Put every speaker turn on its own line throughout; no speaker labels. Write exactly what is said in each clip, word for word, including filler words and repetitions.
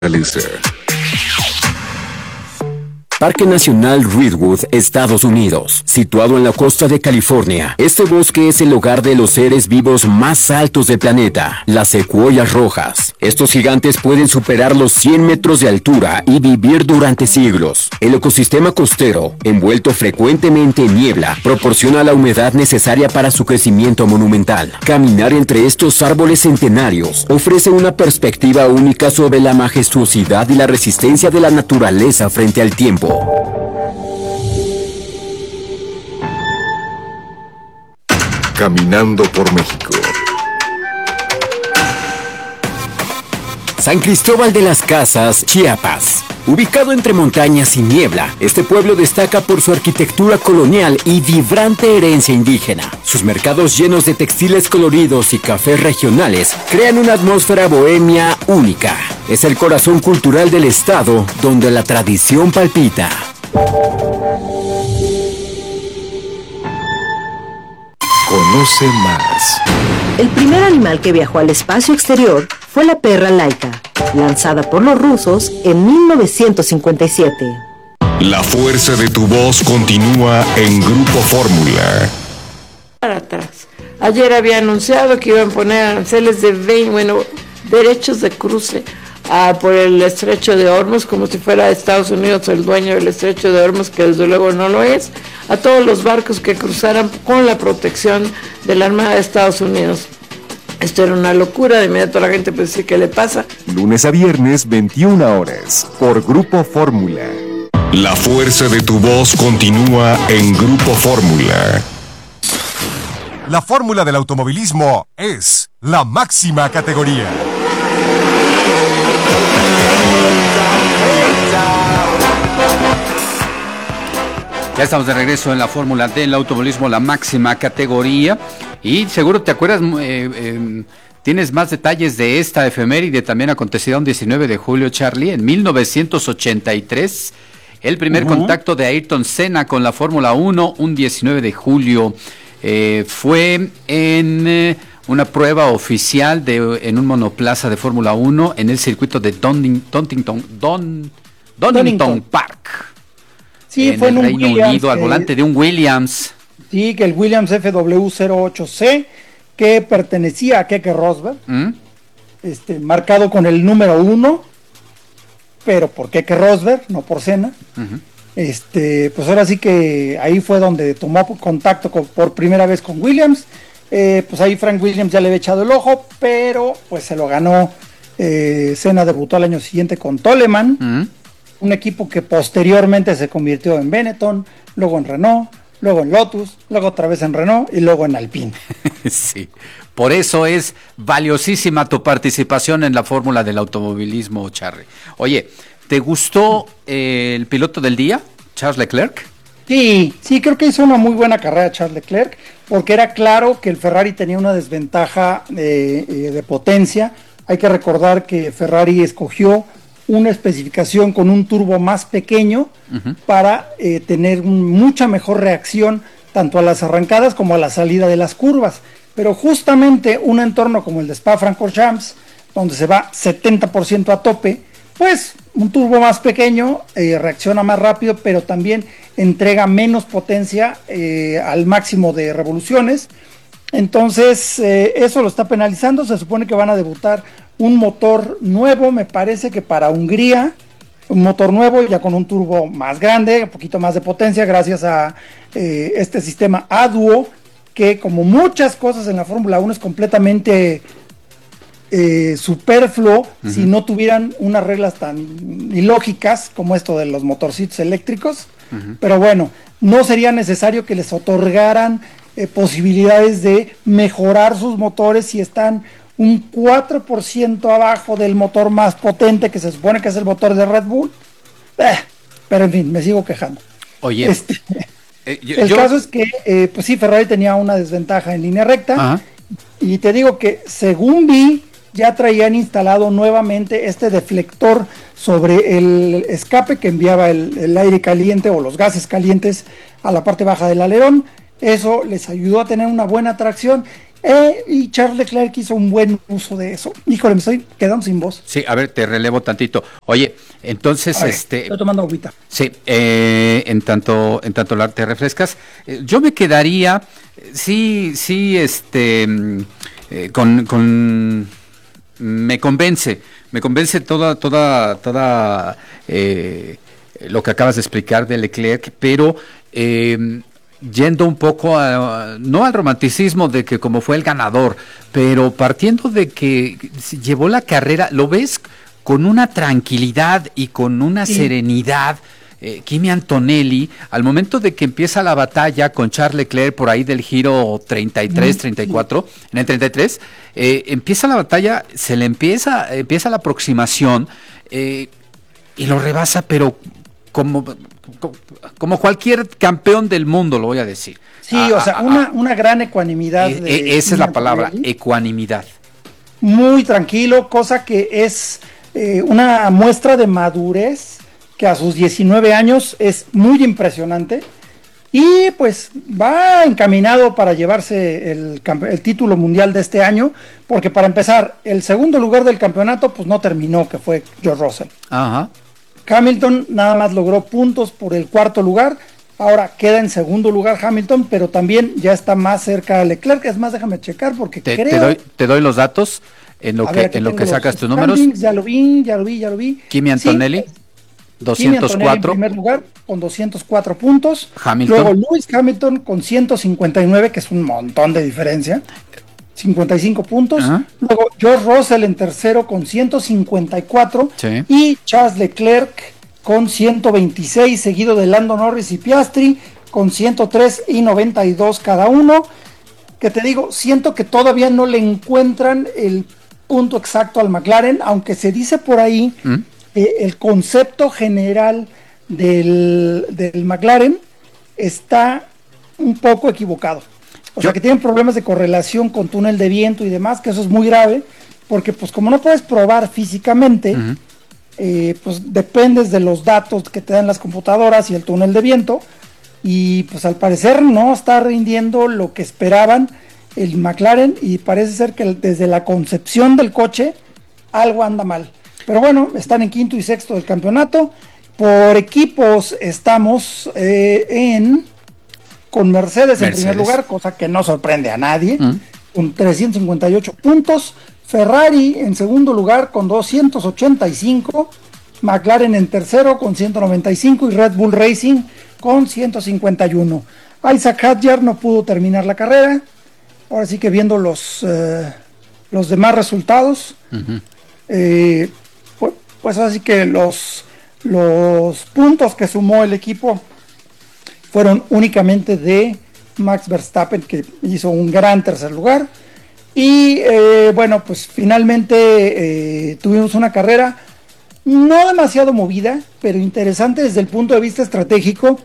Parque Nacional Redwood, Estados Unidos, situado en la costa de California. Este bosque es el hogar de los seres vivos más altos del planeta, las secuoyas rojas. Estos gigantes pueden superar los cien metros de altura y vivir durante siglos. El ecosistema costero, envuelto frecuentemente en niebla, proporciona la humedad necesaria para su crecimiento monumental. Caminar entre estos árboles centenarios ofrece una perspectiva única sobre la majestuosidad y la resistencia de la naturaleza frente al tiempo.
Caminando por México.
San Cristóbal de las Casas, Chiapas. Ubicado entre montañas y niebla, este pueblo destaca por su arquitectura colonial y vibrante herencia indígena. Sus mercados llenos de textiles coloridos y cafés regionales crean una atmósfera bohemia única. Es el corazón cultural del estado, donde la tradición palpita.
Conoce más.
El primer animal que viajó al espacio exterior fue la perra Laika, lanzada por los rusos en mil novecientos cincuenta y siete.
La fuerza de tu voz continúa en Grupo Fórmula.
Para atrás. Ayer había anunciado que iban a poner aranceles de veinte, bueno, derechos de cruce a, por el estrecho de Hormuz, como si fuera Estados Unidos el dueño del estrecho de Hormuz, que desde luego no lo es, a todos los barcos que cruzaran con la protección de la Armada de Estados Unidos. Esto era una locura, de inmediato la gente pensó, ¿qué le pasa?
Lunes a viernes, veintiuna horas, por Grupo Fórmula.
La fuerza de tu voz continúa en Grupo Fórmula.
La fórmula del automovilismo es la máxima categoría.
Ya estamos de regreso en la fórmula del automovilismo, la máxima categoría. Y seguro te acuerdas, eh, eh, tienes más detalles de esta efeméride también acontecida un diecinueve de julio, Charlie, en mil novecientos ochenta y tres. El primer uh-huh. contacto de Ayrton Senna con la Fórmula uno, un diecinueve de julio, eh, fue en eh, una prueba oficial de, en un monoplaza de Fórmula uno en el circuito de Donning, Donington, Don, Donington, Donington Park.
Sí,
en
fue
el
en un
Reino
Williams,
Unido, al
eh,
volante de un Williams.
Sí, que el Williams F W cero ocho C, que pertenecía a Keke Rosberg, ¿Mm? este, marcado con el número uno, pero por Keke Rosberg, no por Senna. Uh-huh. Este, pues ahora sí que ahí fue donde tomó contacto con, por primera vez con Williams. Eh, pues ahí Frank Williams ya le había echado el ojo, pero pues se lo ganó. Eh, Senna debutó al año siguiente con Toleman. Uh-huh. Un equipo que posteriormente se convirtió en Benetton, luego en Renault, luego en Lotus, luego otra vez en Renault y luego en Alpine.
Sí, por eso es valiosísima tu participación en la fórmula del automovilismo, Charly. Oye, ¿te gustó eh, el piloto del día, Charles Leclerc?
Sí, sí, creo que hizo una muy buena carrera Charles Leclerc, porque era claro que el Ferrari tenía una desventaja eh, eh, de potencia. Hay que recordar que Ferrari escogió una especificación con un turbo más pequeño uh-huh. para eh, tener un, mucha mejor reacción tanto a las arrancadas como a la salida de las curvas, pero justamente un entorno como el de Spa-Francorchamps, donde se va setenta por ciento a tope, pues un turbo más pequeño eh, reacciona más rápido, pero también entrega menos potencia eh, al máximo de revoluciones. Entonces eh, eso lo está penalizando. Se supone que van a debutar un motor nuevo, me parece que para Hungría, un motor nuevo ya con un turbo más grande, un poquito más de potencia gracias a eh, este sistema A-Duo, que como muchas cosas en la Fórmula uno es completamente eh, superfluo uh-huh. si no tuvieran unas reglas tan ilógicas como esto de los motorcitos eléctricos, uh-huh. pero bueno, no sería necesario que les otorgaran eh, posibilidades de mejorar sus motores si están un cuatro por ciento abajo del motor más potente, que se supone que es el motor de Red Bull. Eh, pero en fin, me sigo quejando.
Oye,
este,
eh, yo,
el
yo...
caso es que, eh, pues sí, Ferrari tenía una desventaja en línea recta. Ajá. Y te digo que, según vi, ya traían instalado nuevamente este deflector sobre el escape que enviaba el, el aire caliente o los gases calientes a la parte baja del alerón. Eso les ayudó a tener una buena tracción. Eh, y Charles Leclerc hizo un buen uso de eso. Híjole, me estoy quedando sin voz.
Sí, a ver, te relevo tantito. Oye, entonces,
A ver,
este...
estoy tomando agüita.
Sí, eh, en tanto, en tanto la- te refrescas, eh, yo me quedaría, eh, sí, sí, este, mm, eh, con, con, me convence, me convence toda, toda, toda, eh, lo que acabas de explicar de Leclerc, pero eh, yendo un poco a, no al romanticismo de que como fue el ganador, pero partiendo de que si llevó la carrera, ¿lo ves con una tranquilidad y con una
Sí.
serenidad? Eh, Kimi Antonelli, al momento de que empieza la batalla con Charles Leclerc por ahí del giro treinta y tres, treinta y cuatro, en el treinta y tres, eh, empieza la batalla, se le empieza, empieza la aproximación eh, y lo rebasa, pero como, como, como cualquier campeón del mundo, lo voy a decir.
Sí,
Ah,
o sea,
ah,
una,
ah,
una gran ecuanimidad.
eh,
de
eh, esa es
Kimi
la palabra,
Antonelli.
ecuanimidad.
Muy tranquilo, cosa que es eh, una muestra de madurez que a sus diecinueve años es muy impresionante y pues va encaminado para llevarse el, campe- el título mundial de este año, porque para empezar, el segundo lugar del campeonato pues no terminó, que fue George Russell.
Ajá.
Hamilton nada más logró puntos por el cuarto lugar. Ahora queda en segundo lugar Hamilton, pero también ya está más cerca a Leclerc. Es más, déjame checar porque
Te,
creo...
te doy, te doy los datos en lo
A
que,
ver, aquí
en lo que
tengo
sacas
los
tus números.
standings, Ya lo vi, ya lo vi, ya lo vi.
Kimi
Sí,
Antonelli,
Kimi
doscientos
Antonelli
cuatro.
en primer lugar con doscientos cuatro puntos.
Hamilton.
Luego Lewis Hamilton con ciento cincuenta y nueve, que es un montón de diferencia. cincuenta y cinco puntos.
Ajá.
Luego George Russell en tercero con ciento cincuenta y cuatro.
Sí.
Y Charles Leclerc con ciento veintiséis, seguido de Lando Norris y Piastri con ciento tres y noventa y dos cada uno. Que te digo, siento que todavía no le encuentran el punto exacto al McLaren, aunque se dice por ahí
¿Mm?
eh, el concepto general del, del McLaren está un poco equivocado. O
Yo-
sea, que tienen problemas de correlación con túnel de viento y demás, que eso es muy grave, porque pues como no puedes probar físicamente,
Ujú.
eh, pues dependes de los datos que te dan las computadoras y el túnel de viento, y pues al parecer no está rindiendo lo que esperaban el McLaren, y parece ser que desde la concepción del coche algo anda mal. Pero bueno, están en quinto y sexto del campeonato. Por equipos estamos eh, en con Mercedes, en
Mercedes.
primer lugar, cosa que no sorprende a nadie,
Mm.
con trescientos cincuenta y ocho puntos. Ferrari en segundo lugar con doscientos ochenta y cinco. McLaren en tercero con ciento noventa y cinco y Red Bull Racing con ciento cincuenta y uno. Isaac Hadjar no pudo terminar la carrera. Ahora sí que viendo los, eh, los demás resultados,
Ujú.
eh, pues, pues así que los, los puntos que sumó el equipo fueron únicamente de Max Verstappen, que hizo un gran tercer lugar. Y eh, bueno, pues finalmente eh, tuvimos una carrera no demasiado movida, pero interesante desde el punto de vista estratégico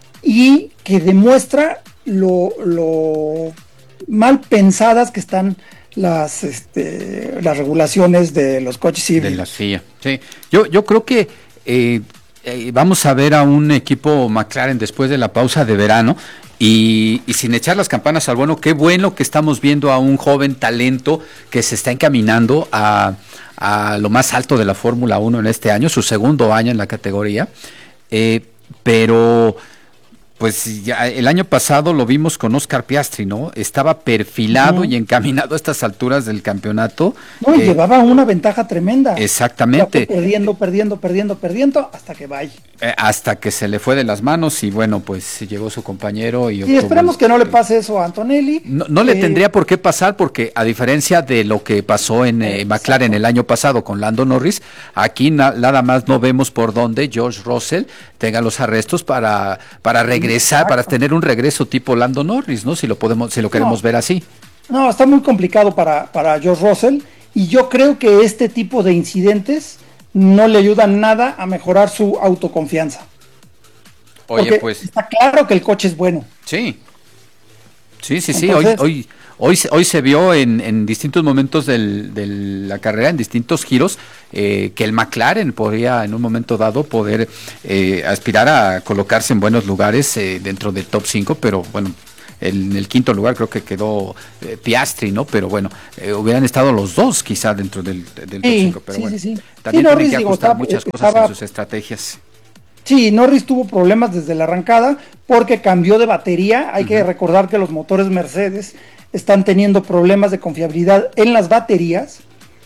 y que demuestra lo, lo mal pensadas que están las, este, las regulaciones de los coches
De
híbridos.
la F I A. Sí. Yo, yo creo que eh, eh, vamos a ver a un equipo McLaren después de la pausa de verano y, y sin echar las campanas al bueno, qué bueno que estamos viendo a un joven talento que se está encaminando a, a lo más alto de la Fórmula uno en este año, su segundo año en la categoría, eh, pero pues ya el año pasado lo vimos con Oscar Piastri, ¿no? Estaba perfilado
Ujú.
y encaminado a estas alturas del campeonato.
No, y
Eh,
llevaba una ventaja tremenda.
Exactamente.
Ya fue perdiendo, perdiendo, perdiendo, perdiendo, hasta que vaya.
Eh, hasta que se le fue de las manos y bueno, pues llegó su compañero y...
Y
obtuvo
esperemos
el-
que no le pase eso a Antonelli.
No, no le
Eh,
tendría por qué pasar porque a diferencia de lo que pasó en eh,
Exacto.
McLaren el año pasado con Lando Norris, aquí na- nada más no vemos por dónde George Russell tenga los arrestos para, para regresar,
Exacto.
para tener un regreso tipo Lando Norris, ¿no? Si lo podemos, si lo queremos
No.
ver así.
No, está muy complicado para, para George Russell, y yo creo que este tipo de incidentes no le ayudan nada a mejorar su autoconfianza.
Oye,
Porque
pues
está claro que el coche es bueno.
sí. Sí, sí, sí.
Entonces-
hoy, hoy, hoy, se- hoy se vio en, en distintos momentos del, de la carrera, en distintos giros, eh, que el McLaren podría en un momento dado poder eh, aspirar a colocarse en buenos lugares eh, dentro del top cinco, pero bueno, En el quinto lugar creo que quedó eh, Piastri, ¿no? Pero bueno, eh, hubieran estado los dos quizá dentro del, del top
Sí,
cinco, pero
sí,
bueno,
sí, sí.
también
Sí,
tienen
Norris,
que
digo,
ajustar
estaba-
muchas cosas
estaba-
en sus estrategias.
Sí, Norris tuvo problemas desde la arrancada porque cambió de batería. Hay uh-huh. que recordar que los motores Mercedes están teniendo problemas de confiabilidad en las baterías.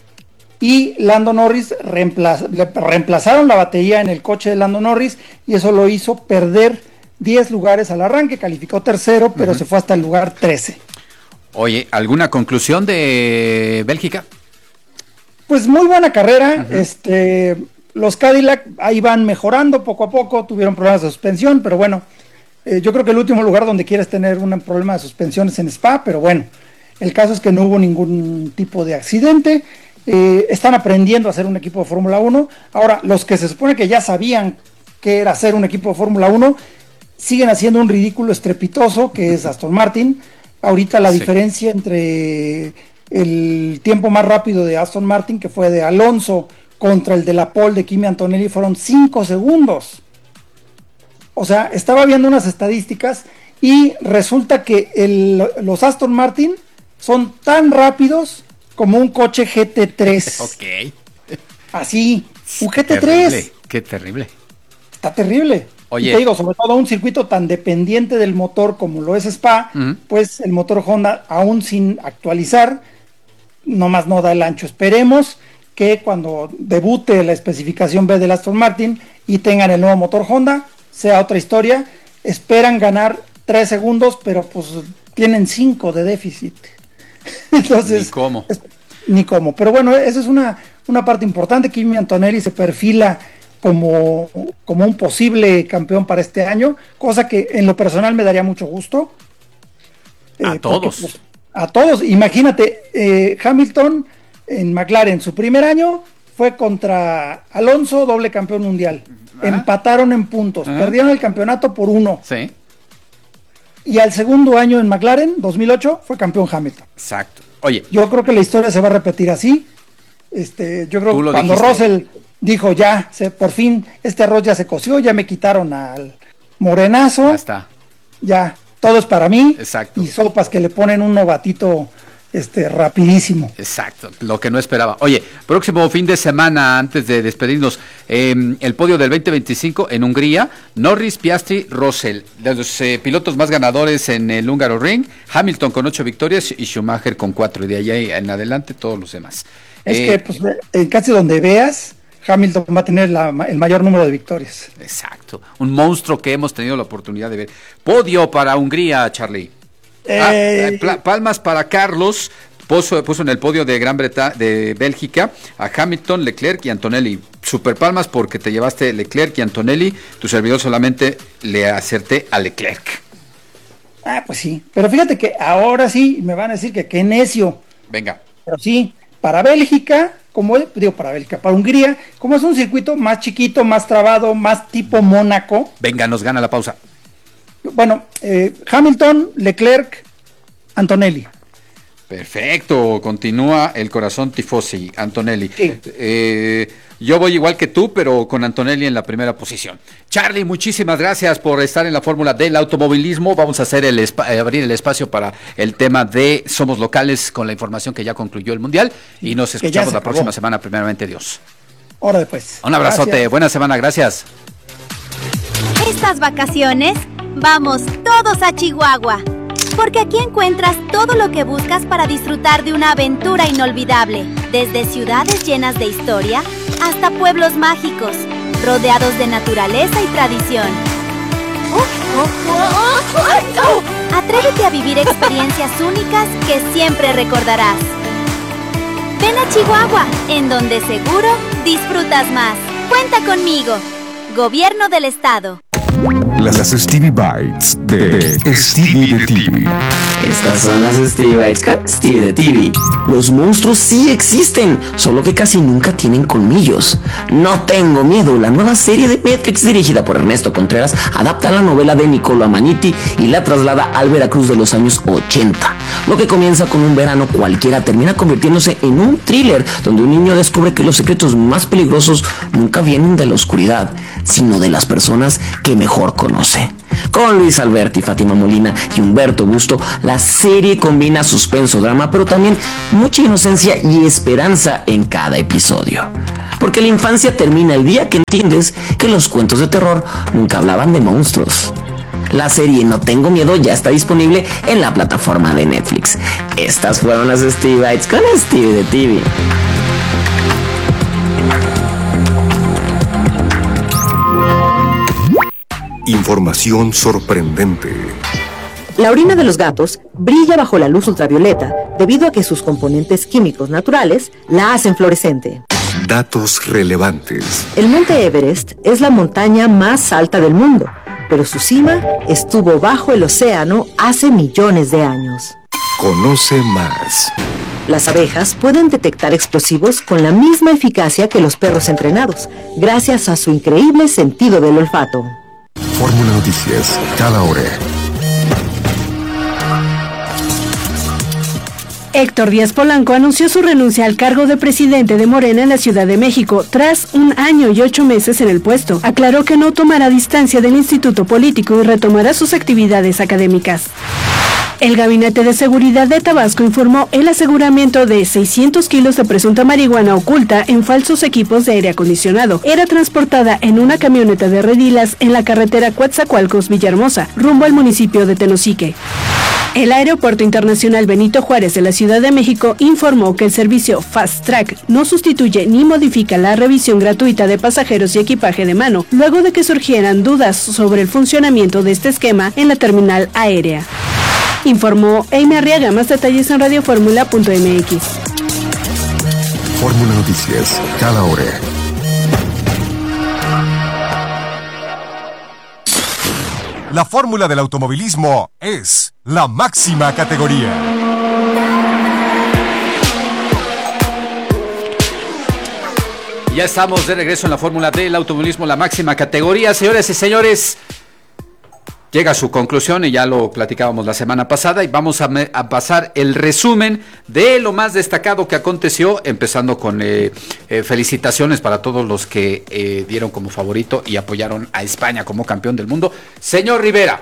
Y Lando Norris reemplaz, le reemplazaron la batería en el coche de Lando Norris y eso lo hizo perder diez lugares al arranque. Calificó tercero, pero uh-huh. se fue hasta el lugar trece.
Oye, ¿alguna conclusión de Bélgica?
Pues muy buena carrera. Uh-huh. Este... Los Cadillac ahí van mejorando poco a poco, tuvieron problemas de suspensión, pero bueno, eh, yo creo que el último lugar donde quieres tener un problema de suspensión es en Spa, pero bueno, el caso es que no hubo ningún tipo de accidente, eh, están aprendiendo a ser un equipo de Fórmula uno, ahora los que se supone que ya sabían que era ser un equipo de Fórmula uno, siguen haciendo un ridículo estrepitoso que es Aston Martin. Ahorita la sí. diferencia entre el tiempo más rápido de Aston Martin, que fue de Alonso, contra el de la pole de Kimi Antonelli, fueron cinco segundos. O sea, estaba viendo unas estadísticas y resulta que el, los Aston Martin son tan rápidos como un coche G T tres.
Ok.
Así, un G T tres.
Terrible, qué terrible.
Está terrible.
Oye.
Y te digo, sobre todo un circuito tan dependiente del motor como lo es Spa, uh-huh. pues el motor Honda, aún sin actualizar, nomás no da el ancho. Esperemos que cuando debute la especificación B del Aston Martin y tengan el nuevo motor Honda, sea otra historia. Esperan ganar tres segundos, pero pues tienen cinco de déficit. Entonces,
ni cómo.
Es, ni cómo. Pero bueno, esa es una, una parte importante. Kimi Antonelli se perfila como, como un posible campeón para este año, cosa que en lo personal me daría mucho gusto.
A eh, todos.
Porque, pues, a todos. Imagínate, eh, Hamilton en McLaren, su primer año fue contra Alonso, doble campeón mundial. ¿Ah? Empataron en puntos, ¿Ah? perdieron el campeonato por uno.
Sí.
Y al segundo año en McLaren, dos mil ocho, fue campeón Hamilton.
Exacto. Oye.
Yo creo que la historia se va a repetir así. Este, yo creo que cuando dijiste. Russell dijo ya, se, por fin, este arroz ya se coció, ya me quitaron al morenazo.
Ya está.
Ya, todo es para mí.
Exacto.
Y sopas que le ponen un novatito Este, rapidísimo.
Exacto, lo que no esperaba. Oye, próximo fin de semana, antes de despedirnos, eh, el podio del veinte veinticinco en Hungría, Norris, Piastri, Russell, de los eh, pilotos más ganadores en el Húngaro Ring, Hamilton con ocho victorias y Schumacher con cuatro, y de allá en adelante todos los demás.
Es
eh,
que pues, en casi donde veas, Hamilton va a tener la, el mayor número de victorias.
Exacto, un monstruo que hemos tenido la oportunidad de ver. Podio para Hungría, Charlie.
Eh,
ah, palmas para Carlos, puso, puso en el podio de Gran Bretaña, de Bélgica, a Hamilton, Leclerc y Antonelli. Super palmas porque te llevaste Leclerc y Antonelli, tu servidor solamente le acerté a Leclerc.
Ah, pues sí, pero fíjate que ahora sí me van a decir que qué necio.
Venga.
Pero sí, para Bélgica, como digo, para Bélgica, para Hungría, como es un circuito más chiquito, más trabado, más tipo Mónaco.
Venga, nos gana la pausa.
Bueno, eh, Hamilton, Leclerc, Antonelli.
Perfecto, continúa el corazón tifosi, Antonelli.
Sí.
Eh, yo voy igual que tú, pero con Antonelli en la primera posición. Charlie, muchísimas gracias por estar en la fórmula del automovilismo. Vamos a hacer el espa- abrir el espacio para el tema de Somos Locales con la información que ya concluyó el Mundial y nos escuchamos la próxima semana, primeramente Dios.
Ahora después.
Un abrazote, gracias. Buena semana, gracias.
Estas vacaciones, vamos todos a Chihuahua, porque aquí encuentras todo lo que buscas para disfrutar de una aventura inolvidable, desde ciudades llenas de historia hasta pueblos mágicos, rodeados de naturaleza y tradición. Atrévete a vivir experiencias únicas que siempre recordarás. Ven a Chihuahua, en donde seguro disfrutas más. Cuenta conmigo. Gobierno del Estado.
Las Stevie Bites de Stevie de T V.
Estas son las Stevie Bites con Stevie de T V. Los monstruos sí existen, solo que casi nunca tienen colmillos. No tengo miedo. La nueva serie de Netflix dirigida por Ernesto Contreras adapta la novela de Niccolo Amaniti y la traslada al Veracruz de los años ochenta. Lo que comienza con un verano cualquiera termina convirtiéndose en un thriller donde un niño descubre que los secretos más peligrosos nunca vienen de la oscuridad, sino de las personas que mejor conocen. conoce. Con Luis Alberti, Fátima Molina y Humberto Busto, la serie combina suspenso, drama, pero también mucha inocencia y esperanza en cada episodio. Porque la infancia termina el día que entiendes que los cuentos de terror nunca hablaban de monstruos. La serie No Tengo Miedo ya está disponible en la plataforma de Netflix. Estas fueron las Stevie Bites con Stevie de T V.
Información sorprendente.
La orina de los gatos brilla bajo la luz ultravioleta debido a que sus componentes químicos naturales la hacen fluorescente.
Datos relevantes.
El monte Everest es la montaña más alta del mundo, pero su cima estuvo bajo el océano hace millones de años.
Conoce más.
Las abejas pueden detectar explosivos con la misma eficacia que los perros entrenados, gracias a su increíble sentido del olfato.
Fórmula Noticias, cada hora.
Héctor Díaz Polanco anunció su renuncia al cargo de presidente de Morena en la Ciudad de México tras un año y ocho meses en el puesto. Aclaró que no tomará distancia del instituto político y retomará sus actividades académicas. El Gabinete de Seguridad de Tabasco informó el aseguramiento de seiscientos kilos de presunta marihuana oculta en falsos equipos de aire acondicionado. Era transportada en una camioneta de redilas en la carretera Coatzacoalcos-Villahermosa, rumbo al municipio de Tenosique. El Aeropuerto Internacional Benito Juárez de la Ciudad de México informó que el servicio Fast Track no sustituye ni modifica la revisión gratuita de pasajeros y equipaje de mano, luego de que surgieran dudas sobre el funcionamiento de este esquema en la terminal aérea. Informó Amy Arriaga. Más detalles en radioformula punto m x.
Fórmula Noticias, cada hora. La fórmula del automovilismo es la máxima categoría.
Ya estamos de regreso en la fórmula del automovilismo, la máxima categoría. Señores y señores, llega a su conclusión y ya lo platicábamos la semana pasada y vamos a, me, a pasar el resumen de lo más destacado que aconteció, empezando con eh, eh, felicitaciones para todos los que eh, dieron como favorito y apoyaron a España como campeón del mundo. Señor Rivera,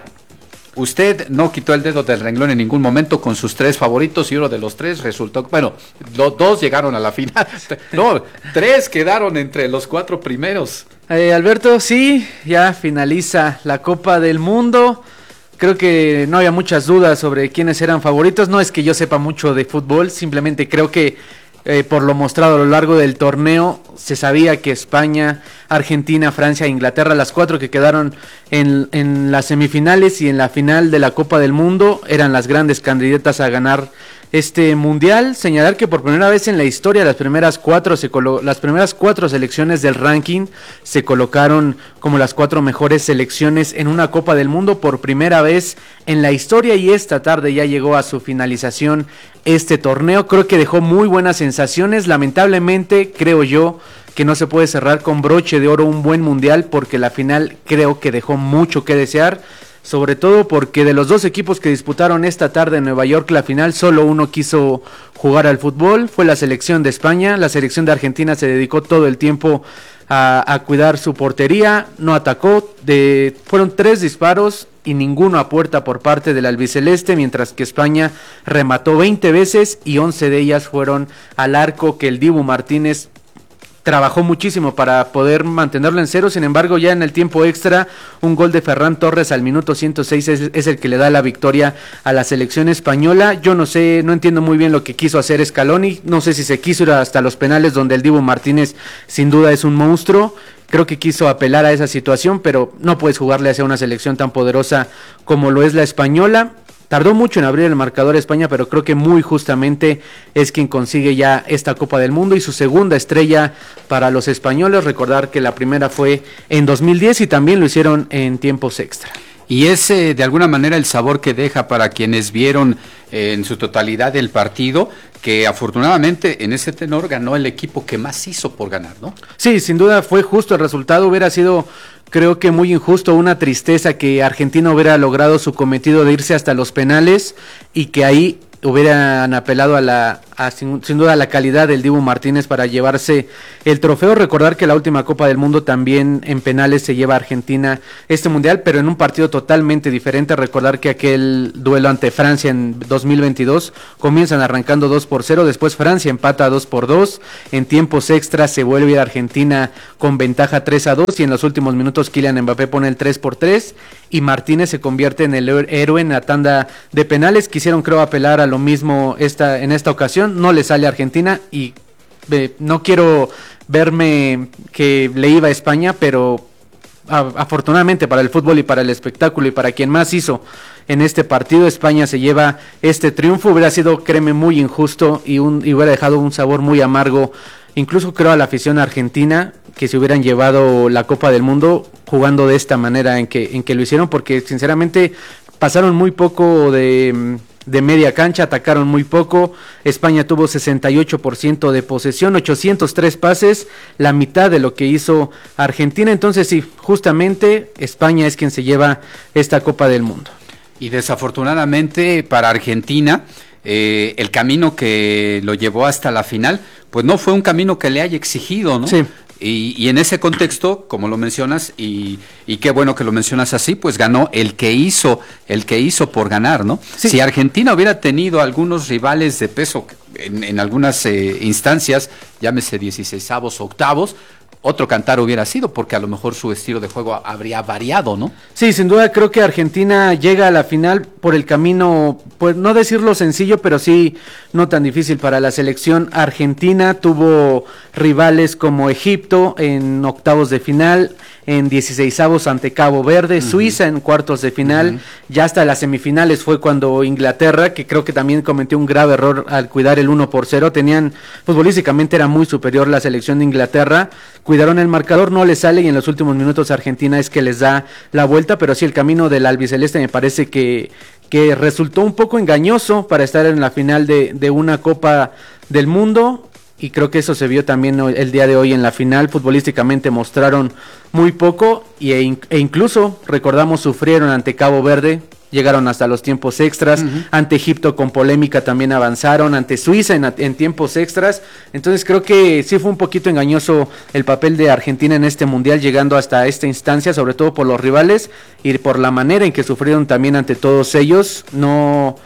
usted no quitó el dedo del renglón en ningún momento con sus tres favoritos y uno de los tres resultó, bueno, los dos llegaron a la final, no, tres quedaron entre los cuatro primeros.
Eh, Alberto, sí, ya finaliza la Copa del Mundo. Creo que no había muchas dudas sobre quiénes eran favoritos. No es que yo sepa mucho de fútbol, simplemente creo que eh, por lo mostrado a lo largo del torneo se sabía que España, Argentina, Francia e Inglaterra, las cuatro que quedaron en, en las semifinales y en la final de la Copa del Mundo, eran las grandes candidatas a ganar este mundial. Señalar que por primera vez en la historia las primeras cuatro se colo- las primeras cuatro selecciones del ranking se colocaron como las cuatro mejores selecciones en una Copa del Mundo por primera vez en la historia, y esta tarde ya llegó a su finalización este torneo. Creo que dejó muy buenas sensaciones. Lamentablemente creo yo que no se puede cerrar con broche de oro un buen mundial, porque la final creo que dejó mucho que desear. Sobre todo porque de los dos equipos que disputaron esta tarde en Nueva York la final, solo uno quiso jugar al fútbol, fue la selección de España. La selección de Argentina se dedicó todo el tiempo a, a cuidar su portería, no atacó, de, fueron tres disparos y ninguno a puerta por parte del albiceleste, mientras que España remató veinte veces y once de ellas fueron al arco, que el Dibu Martínez trabajó muchísimo para poder mantenerlo en cero. Sin embargo, ya en el tiempo extra, un gol de Ferran Torres al minuto ciento seis es, es el que le da la victoria a la selección española. Yo no sé, no entiendo muy bien lo que quiso hacer Scaloni. No sé si se quiso ir hasta los penales, donde el Dibu Martínez sin duda es un monstruo. Creo que quiso apelar a esa situación, pero no puedes jugarle hacia una selección tan poderosa como lo es la española. Tardó mucho en abrir el marcador España, pero creo que muy justamente es quien consigue ya esta Copa del Mundo y su segunda estrella para los españoles. Recordar que la primera fue en dos mil diez y también lo hicieron en tiempos extra.
Y es eh, de alguna manera el sabor que deja para quienes vieron eh, en su totalidad el partido, que afortunadamente en ese tenor ganó el equipo que más hizo por ganar, ¿no?
Sí, sin duda fue justo el resultado. Hubiera sido, creo que muy injusto, una tristeza que Argentina hubiera logrado su cometido de irse hasta los penales y que ahí hubieran apelado a la a sin, sin duda la calidad del Dibu Martínez para llevarse el trofeo. Recordar que la última Copa del Mundo también en penales se lleva a Argentina este mundial, pero en un partido totalmente diferente. Recordar que aquel duelo ante Francia en dos mil veintidós comienzan arrancando dos por cero, después Francia empata dos por dos, en tiempos extras se vuelve a Argentina con ventaja tres a dos y en los últimos minutos Kylian Mbappé pone el tres por tres y Martínez se convierte en el héroe en la tanda de penales. Quisieron creo apelar a lo mismo esta en esta ocasión, no le sale a Argentina y eh, no quiero verme que le iba a España, pero a, afortunadamente para el fútbol y para el espectáculo y para quien más hizo en este partido, España se lleva este triunfo. Hubiera sido, créeme, muy injusto y, un, y hubiera dejado un sabor muy amargo, incluso creo a la afición argentina, que se hubieran llevado la Copa del Mundo jugando de esta manera en que, en que lo hicieron, porque sinceramente pasaron muy poco de, de media cancha, atacaron muy poco. España tuvo sesenta y ocho por ciento de posesión, ochocientos tres pases, la mitad de lo que hizo Argentina. Entonces sí, justamente España es quien se lleva esta Copa del Mundo.
Y desafortunadamente para Argentina, eh, el camino que lo llevó hasta la final, pues no fue un camino que le haya exigido, ¿no?
Sí.
Y, y en ese contexto, como lo mencionas, y, y qué bueno que lo mencionas así, pues ganó el que hizo, el que hizo por ganar, ¿no? Sí. Si Argentina hubiera tenido algunos rivales de peso en, en algunas eh, instancias, llámese dieciseisavos, octavos, otro cantar hubiera sido, porque a lo mejor su estilo de juego habría variado, ¿no?
Sí, sin duda creo que Argentina llega a la final por el camino, pues no decirlo sencillo, pero sí no tan difícil para la selección argentina. Tuvo rivales como Egipto en octavos de final, en dieciseisavos ante Cabo Verde, uh-huh. Suiza en cuartos de final, uh-huh. Ya hasta las semifinales fue cuando Inglaterra, que creo que también cometió un grave error al cuidar el uno por cero, tenían, futbolísticamente era muy superior la selección de Inglaterra, cuidaron el marcador, no les sale y en los últimos minutos Argentina es que les da la vuelta, pero sí el camino del albiceleste me parece que, que resultó un poco engañoso para estar en la final de, de una Copa del Mundo. Y creo que eso se vio también el día de hoy en la final. Futbolísticamente mostraron muy poco y e, in, e incluso, recordamos, sufrieron ante Cabo Verde, llegaron hasta los tiempos extras, uh-huh. Ante Egipto con polémica también avanzaron, ante Suiza en, en tiempos extras. Entonces creo que sí fue un poquito engañoso el papel de Argentina en este mundial, llegando hasta esta instancia, sobre todo por los rivales y por la manera en que sufrieron también ante todos ellos. No...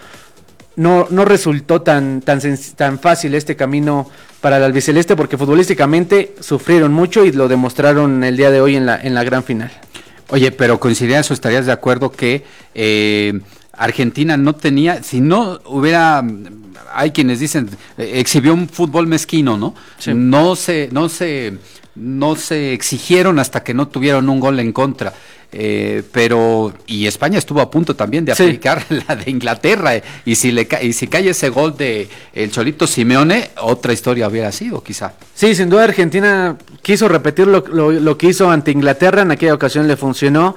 No, no resultó tan, tan, tan fácil este camino para el albiceleste, porque futbolísticamente sufrieron mucho y lo demostraron el día de hoy en la, en la gran final.
Oye, pero coincidirías o estarías de acuerdo que eh, Argentina no tenía, si no hubiera, hay quienes dicen, eh, exhibió un fútbol mezquino, ¿no? Sí. No se, no se, no se exigieron hasta que no tuvieron un gol en contra. Eh, pero y España estuvo a punto también de aplicar sí. La de Inglaterra eh, y si le ca- y si cae ese gol de el Cholito Simeone, otra historia hubiera sido quizá.
Sí, sin duda Argentina quiso repetir lo, lo, lo que hizo ante Inglaterra, en aquella ocasión le funcionó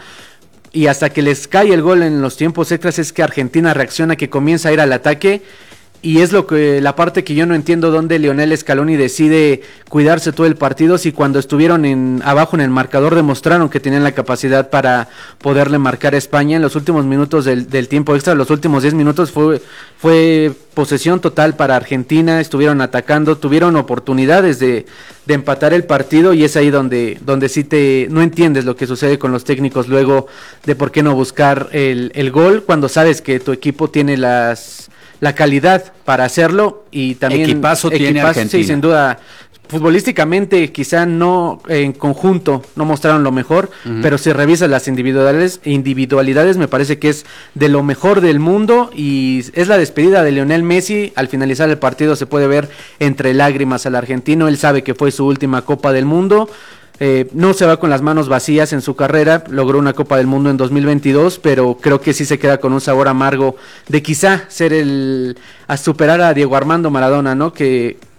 y hasta que les cae el gol en los tiempos extras es que Argentina reacciona, que comienza a ir al ataque. Y es lo que la parte que yo no entiendo, donde Lionel Scaloni decide cuidarse todo el partido, si cuando estuvieron en abajo en el marcador demostraron que tenían la capacidad para poderle marcar a España. En los últimos minutos del, del tiempo extra, los últimos diez minutos fue, fue posesión total para Argentina, estuvieron atacando, tuvieron oportunidades de, de empatar el partido y es ahí donde, donde sí te no entiendes lo que sucede con los técnicos luego de por qué no buscar el, el gol cuando sabes que tu equipo tiene las... la calidad para hacerlo y también
equipazo, equipazo tiene Argentina.
Sí, sin duda. Futbolísticamente quizá no en conjunto no mostraron lo mejor, uh-huh. Pero si revisas las individualidades, individualidades me parece que es de lo mejor del mundo y es la despedida de Lionel Messi. Al finalizar el partido se puede ver entre lágrimas al argentino, él sabe que fue su última Copa del Mundo. Eh, no se va con las manos vacías en su carrera, logró una Copa del Mundo en dos mil veintidós, pero creo que sí se queda con un sabor amargo de quizá ser el, a superar a Diego Armando Maradona, ¿no? Que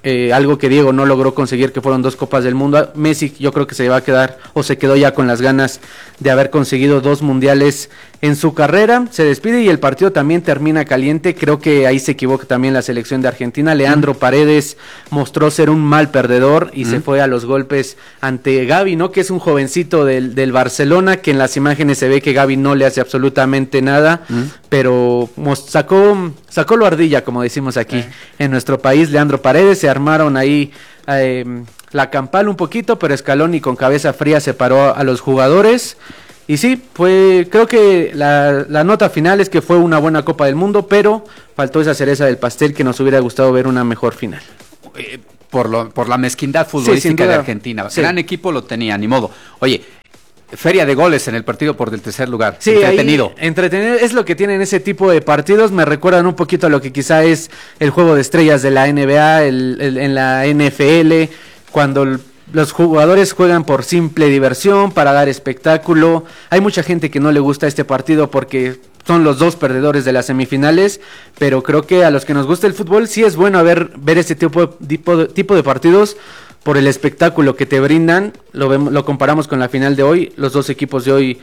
eh, algo que Diego no logró conseguir, que fueron dos Copas del Mundo. Messi yo creo que se va a quedar o se quedó ya con las ganas de haber conseguido dos mundiales en su carrera. Se despide y el partido también termina caliente. Creo que ahí se equivoca también la selección de Argentina. Leandro mm. Paredes mostró ser un mal perdedor y mm. se fue a los golpes ante Gavi, ¿no? Que es un jovencito del, del Barcelona, que en las imágenes se ve que Gavi no le hace absolutamente nada, mm. pero sacó, sacó lo ardilla, como decimos aquí eh. en nuestro país. Leandro Paredes, se armaron ahí eh, la campal un poquito, pero Scaloni con cabeza fría separó a los jugadores. Y sí, fue, creo que la, la nota final es que fue una buena Copa del Mundo, pero faltó esa cereza del pastel que nos hubiera gustado ver una mejor final.
Eh, por, lo, por la mezquindad futbolística sí, de Argentina. Sí. Gran equipo lo tenía, ni modo. Oye, feria de goles en el partido por el tercer lugar.
Sí, entretenido. Ahí, entretenido es lo que tienen ese tipo de partidos. Me recuerdan un poquito a lo que quizá es el juego de estrellas de la N B A, el, el, en la N F L, cuando el, los jugadores juegan por simple diversión, para dar espectáculo. Hay mucha gente que no le gusta este partido porque son los dos perdedores de las semifinales, pero creo que a los que nos gusta el fútbol sí es bueno ver, ver este tipo, tipo, de, tipo de partidos por el espectáculo que te brindan. Lo vemos, lo comparamos con la final de hoy. Los dos equipos de hoy,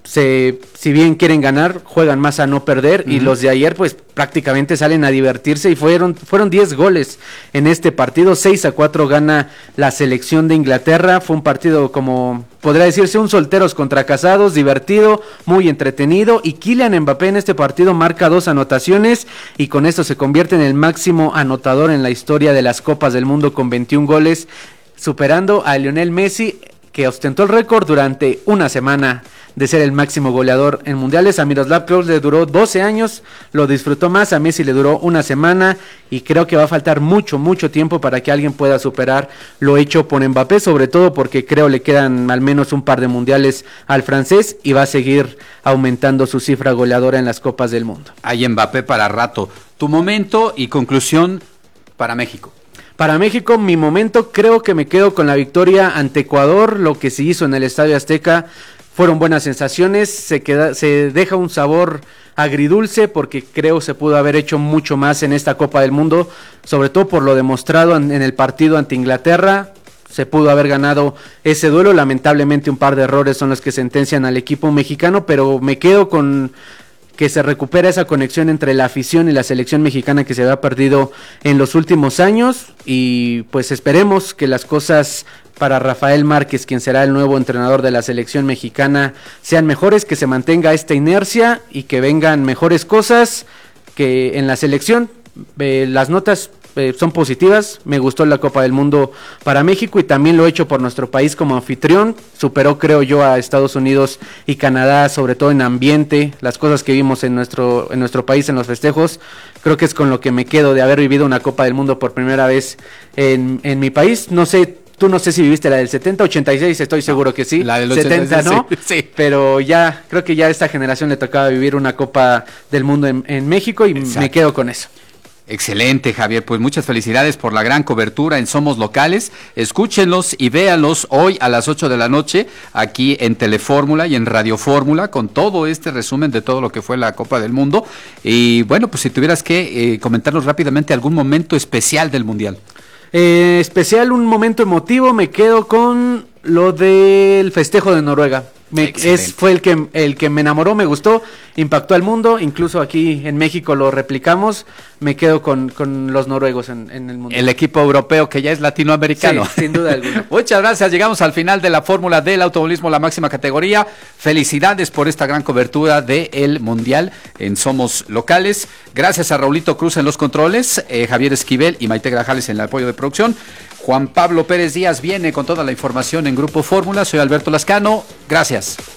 se, si bien quieren ganar, juegan más a no perder, uh-huh. y los de ayer pues prácticamente salen a divertirse y fueron fueron diez goles en este partido. Seis a cuatro gana la selección de Inglaterra. Fue un partido, como podría decirse, un solteros contra casados, divertido, muy entretenido, y Kylian Mbappé en este partido marca dos anotaciones y con esto se convierte en el máximo anotador en la historia de las Copas del Mundo con veintiún goles, superando a Lionel Messi, que ostentó el récord durante una semana de ser el máximo goleador en mundiales. A Miroslav Klose le duró doce años, lo disfrutó más. A Messi le duró una semana y creo que va a faltar mucho, mucho tiempo para que alguien pueda superar lo hecho por Mbappé, sobre todo porque creo le quedan al menos un par de mundiales al francés y va a seguir aumentando su cifra goleadora en las Copas del Mundo.
Hay Mbappé para rato. Tu momento y conclusión para México.
Para México, mi momento, creo que me quedo con la victoria ante Ecuador. Lo que se hizo en el Estadio Azteca fueron buenas sensaciones, se queda, se deja un sabor agridulce porque creo se pudo haber hecho mucho más en esta Copa del Mundo, sobre todo por lo demostrado en, en el partido ante Inglaterra. Se pudo haber ganado ese duelo, lamentablemente un par de errores son los que sentencian al equipo mexicano, pero me quedo con que se recupera esa conexión entre la afición y la selección mexicana que se había perdido en los últimos años, y pues esperemos que las cosas para Rafael Márquez, quien será el nuevo entrenador de la selección mexicana, sean mejores, que se mantenga esta inercia y que vengan mejores cosas, que en la selección eh, las notas eh, son positivas. Me gustó la Copa del Mundo para México y también lo hecho por nuestro país como anfitrión. Superó, creo yo, a Estados Unidos y Canadá, sobre todo en ambiente, las cosas que vimos en nuestro, en nuestro país en los festejos. Creo que es con lo que me quedo de haber vivido una Copa del Mundo por primera vez en, en mi país. No sé, tú no sé si viviste la del setenta, ochenta y seis, estoy seguro que sí.
La del
setenta, ¿no?
Sí, sí.
Pero ya, creo que ya a esta generación le tocaba vivir una Copa del Mundo en, en México y Exacto. me quedo con eso.
Excelente, Javier, pues muchas felicidades por la gran cobertura en Somos Locales. Escúchenlos y véanlos hoy a las ocho de la noche aquí en Telefórmula y en Radio Fórmula con todo este resumen de todo lo que fue la Copa del Mundo. Y bueno, pues si tuvieras que eh, comentarnos rápidamente algún momento especial del Mundial.
Eh, especial, un momento emotivo, me quedo con lo del festejo de Noruega. Me, es, fue el que, el que me enamoró, me gustó, impactó al mundo, incluso aquí en México lo replicamos. Me quedo con, con los noruegos en, en el mundo.
El equipo europeo que ya es latinoamericano.
Sí, sin duda alguna.
Muchas gracias, llegamos al final de la fórmula del automovilismo, la máxima categoría. Felicidades por esta gran cobertura del Mundial en Somos Locales. Gracias a Raulito Cruz en los controles, eh, Javier Esquivel y Maite Grajales en el apoyo de producción. Juan Pablo Pérez Díaz viene con toda la información en Grupo Fórmula. Soy Alberto Lascano. Gracias.